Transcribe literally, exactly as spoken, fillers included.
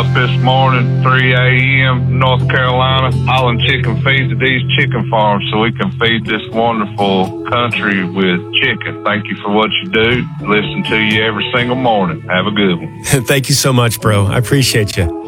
up this morning, three a.m., North Carolina, hauling chicken feed to these chicken farms so we can feed this wonderful country with chicken. Thank you for what you do. Listen to you every single morning. Have a good one. Thank you so much, bro. I appreciate you.